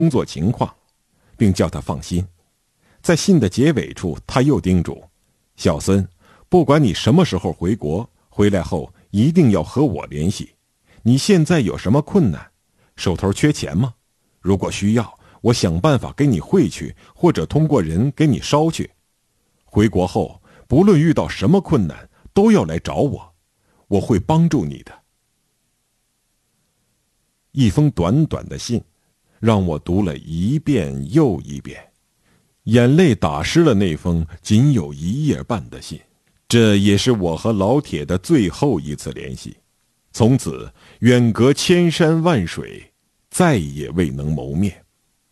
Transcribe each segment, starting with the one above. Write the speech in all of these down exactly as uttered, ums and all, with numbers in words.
工作情况，并叫他放心。在信的结尾处，他又叮嘱小孙，不管你什么时候回国，回来后一定要和我联系。你现在有什么困难？手头缺钱吗？如果需要，我想办法给你汇去，或者通过人给你捎去。回国后，不论遇到什么困难，都要来找我，我会帮助你的。一封短短的信，让我读了一遍又一遍，眼泪打湿了那封仅有一页半的信。这也是我和老铁的最后一次联系，从此远隔千山万水，再也未能谋面。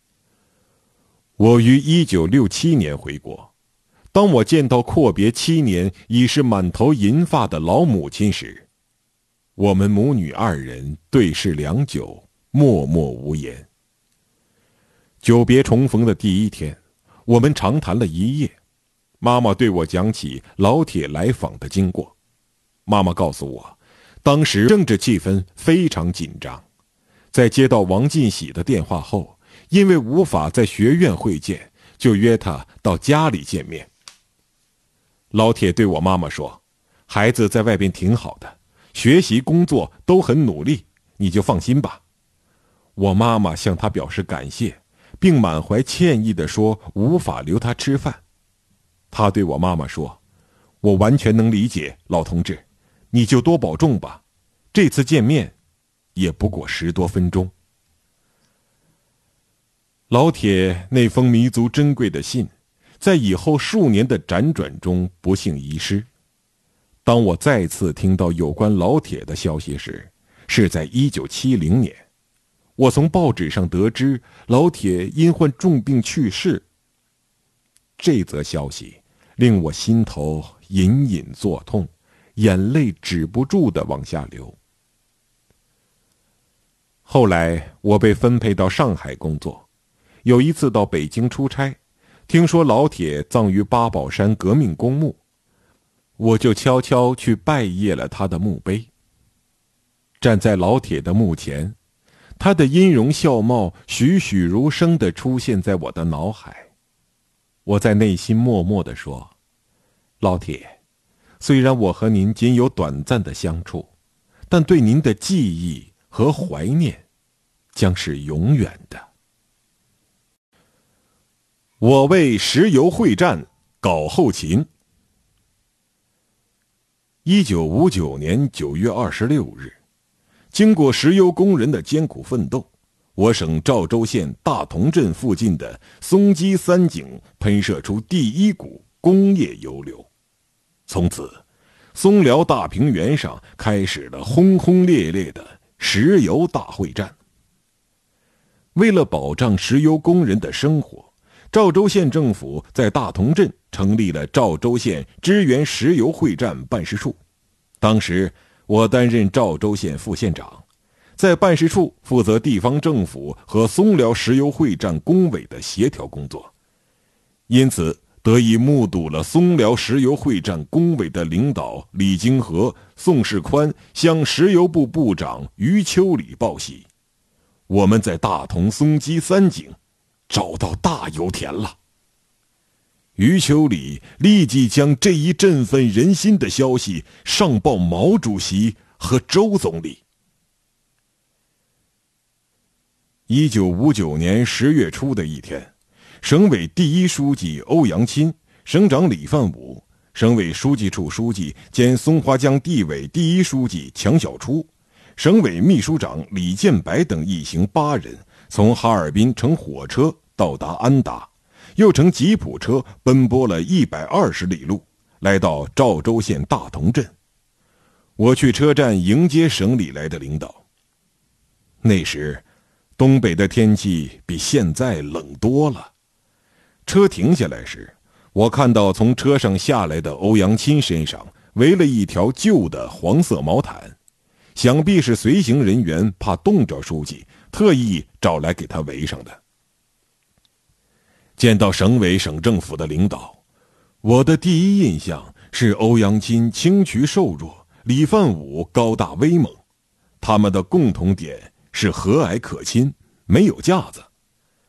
我于一九六七年回国，当我见到阔别七年已是满头银发的老母亲时，我们母女二人对视良久，默默无言。久别重逢的第一天，我们长谈了一夜。妈妈对我讲起老铁来访的经过。妈妈告诉我，当时政治气氛非常紧张。在接到王进喜的电话后，因为无法在学院会见，就约他到家里见面。老铁对我妈妈说，孩子在外边挺好的，学习工作都很努力，你就放心吧。我妈妈向他表示感谢，并满怀歉意地说无法留他吃饭。他对我妈妈说，我完全能理解，老同志，你就多保重吧，这次见面也不过十多分钟。老铁那封弥足珍贵的信，在以后数年的辗转中不幸遗失。当我再次听到有关老铁的消息时，是在一九七零年。我从报纸上得知老铁因患重病去世。这则消息令我心头隐隐作痛，眼泪止不住地往下流。后来我被分配到上海工作，有一次到北京出差，听说老铁葬于八宝山革命公墓，我就悄悄去拜谒了他的墓碑。站在老铁的墓前，他的音容笑貌栩栩如生地出现在我的脑海。我在内心默默地说，老铁，虽然我和您仅有短暂的相处，但对您的记忆和怀念将是永远的。我为石油会战搞后勤。一九五九年九月二十六日，经过石油工人的艰苦奋斗，我省赵州县大同镇附近的松基三井喷射出第一股工业油流。从此，松辽大平原上开始了轰轰烈烈的石油大会战。为了保障石油工人的生活，赵州县政府在大同镇成立了赵州县支援石油会战办事处。当时我担任赵州县副县长，在办事处负责地方政府和松辽石油会战工委的协调工作，因此得以目睹了松辽石油会战工委的领导李经和、宋世宽向石油部部长余秋里报喜，我们在大同松基三井找到大油田了。余秋里立即将这一振奋人心的消息上报毛主席和周总理。一九五九年十月初的一天，省委第一书记欧阳钦、省长李范武、省委书记处书记兼松花江地委第一书记强小初、省委秘书长李建白等一行八人从哈尔滨乘火车到达安达，又乘吉普车奔波了一百二十里路，来到赵州县大同镇。我去车站迎接省里来的领导。那时东北的天气比现在冷多了。车停下来时，我看到从车上下来的欧阳钦身上围了一条旧的黄色毛毯，想必是随行人员怕冻着书记，特意找来给他围上的。见到省委省政府的领导，我的第一印象是欧阳钦清癯瘦弱，李范武高大威猛，他们的共同点是和蔼可亲，没有架子。